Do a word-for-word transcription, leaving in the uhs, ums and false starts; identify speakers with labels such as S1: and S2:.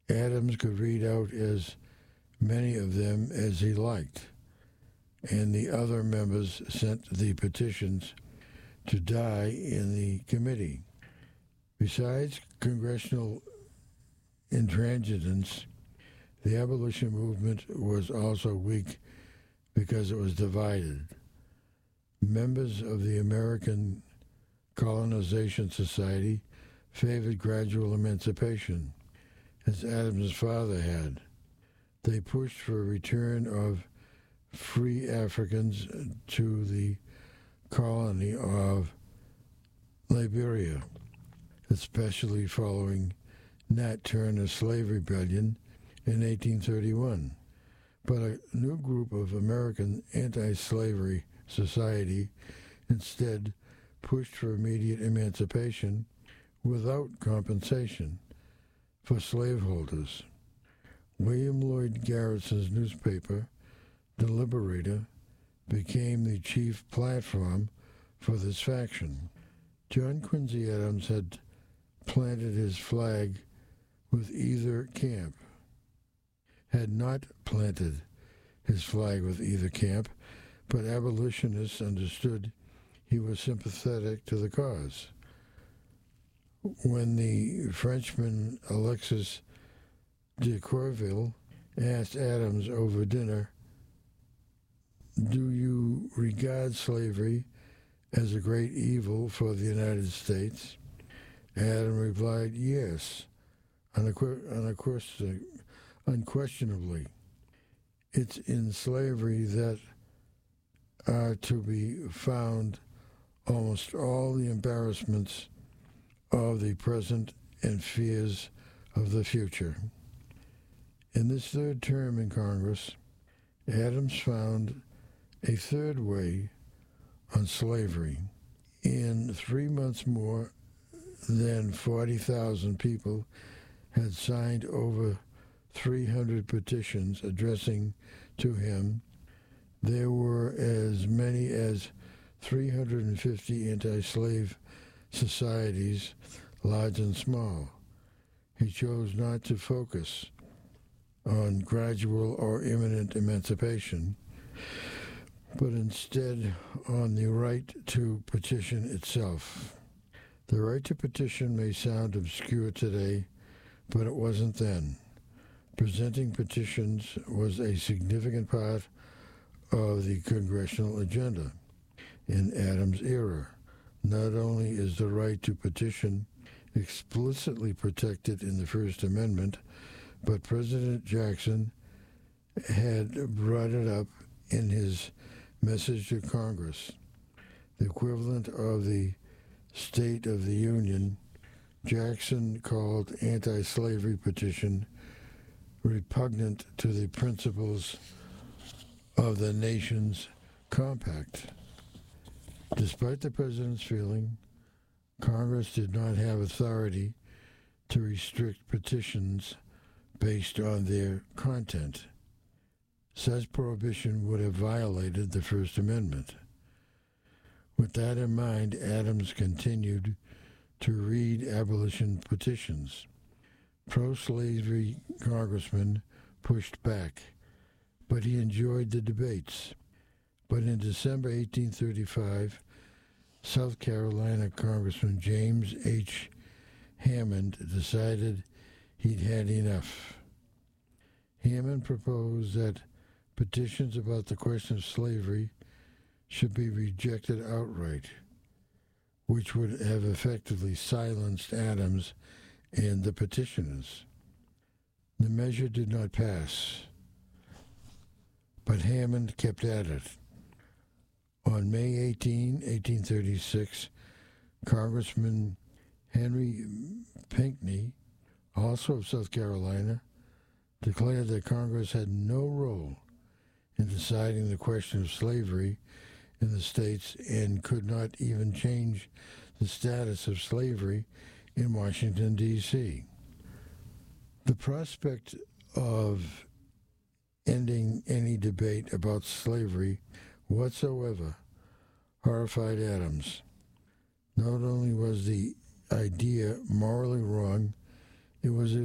S1: Adams could read out as many of them as he liked, and the other members sent the petitions to die in the committee. Besides congressional intransigence, the abolition movement was also weak because it was divided. Members of the American Colonization Society favored gradual emancipation, as Adams' father had. They pushed for a return of free Africans to the colony of Liberia, especially following Nat Turner's slave rebellion in eighteen thirty-one. But a new group of American anti-slavery society instead pushed for immediate emancipation without compensation for slaveholders. William Lloyd Garrison's newspaper, The Liberator, became the chief platform for this faction. John Quincy Adams had planted his flag with either camp, had not planted his flag with either camp, but abolitionists understood he was sympathetic to the cause. When the Frenchman Alexis de Courville asked Adams over dinner, "Do you regard slavery as a great evil for the United States?" Adams replied, "Yes, unquestionably. It's in slavery that are to be found almost all the embarrassments of the present and fears of the future." In this third term in Congress, Adams found a third way on slavery. In three months more than forty thousand people had signed over three hundred petitions addressing to him. There were as many as three hundred fifty anti-slave societies, large and small. He chose not to focus on gradual or imminent emancipation, but instead on the right to petition itself. The right to petition may sound obscure today, but it wasn't then. Presenting petitions was a significant part of the congressional agenda in Adams' era. Not only is the right to petition explicitly protected in the First Amendment, but President Jackson had brought it up in his message to Congress, the equivalent of the State of the Union. Jackson called anti-slavery petition repugnant to the principles of the nation's compact. Despite the president's feeling, Congress did not have authority to restrict petitions based on their content. Such prohibition would have violated the First Amendment. With that in mind, Adams continued to read abolition petitions. Pro-slavery congressmen pushed back, but he enjoyed the debates. But in December eighteen thirty-five, South Carolina Congressman James H. Hammond decided he'd had enough. Hammond proposed that petitions about the question of slavery should be rejected outright, which would have effectively silenced Adams and the petitioners. The measure did not pass, but Hammond kept at it. On May eighteenth, eighteen thirty-six, Congressman Henry Pinckney, also of South Carolina, declared that Congress had no role in deciding the question of slavery in the states and could not even change the status of slavery in Washington, D C The prospect of ending any debate about slavery whatsoever horrified Adams. Not only was the idea morally wrong, it was